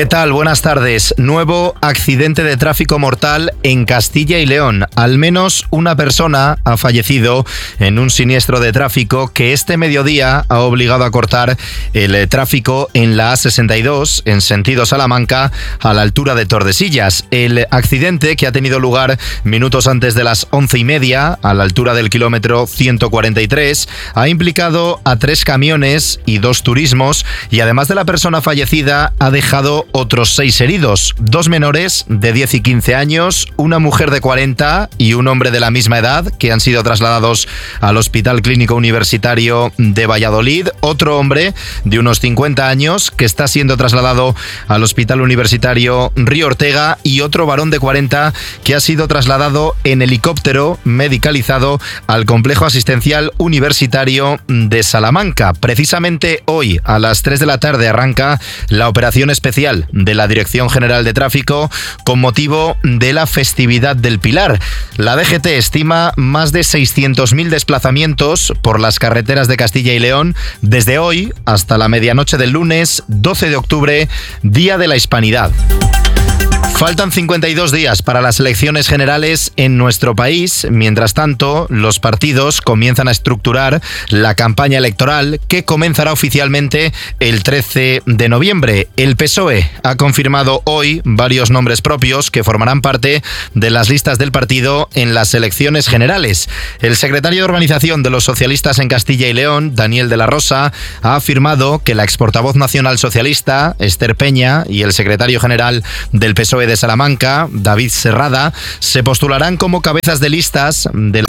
¿Qué tal? Buenas tardes. Nuevo accidente de tráfico mortal en Castilla y León. Al menos una persona ha fallecido en un siniestro de tráfico que este mediodía ha obligado a cortar el tráfico en la A62 en sentido Salamanca a la altura de Tordesillas. El accidente, que ha tenido lugar minutos antes de las 11:30 a la altura del kilómetro 143, ha implicado a 3 camiones y 2 turismos y además de la persona fallecida ha dejado otros 6 heridos, 2 menores de 10 y 15 años, una mujer de 40 y un hombre de la misma edad que han sido trasladados al Hospital Clínico Universitario de Valladolid, otro hombre de unos 50 años que está siendo trasladado al Hospital Universitario Río Ortega y otro varón de 40 que ha sido trasladado en helicóptero medicalizado al Complejo Asistencial Universitario de Salamanca. Precisamente hoy a las 3 de la tarde arranca la operación especial de la Dirección General de Tráfico con motivo de la festividad del Pilar. La DGT estima más de 600.000 desplazamientos por las carreteras de Castilla y León desde hoy hasta la medianoche del lunes 12 de octubre, Día de la Hispanidad. Faltan 52 días para las elecciones generales en nuestro país. Mientras tanto, los partidos comienzan a estructurar la campaña electoral que comenzará oficialmente el 13 de noviembre. El PSOE ha confirmado hoy varios nombres propios que formarán parte de las listas del partido en las elecciones generales. El secretario de Organización de los Socialistas en Castilla y León, Daniel de la Rosa, ha afirmado que la exportavoz nacional socialista, Esther Peña, y el secretario general del PSOE de Salamanca, David Serrada, se postularán como cabezas de listas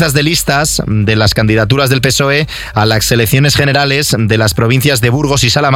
de las candidaturas del PSOE a las elecciones generales de las provincias de Burgos y Salamanca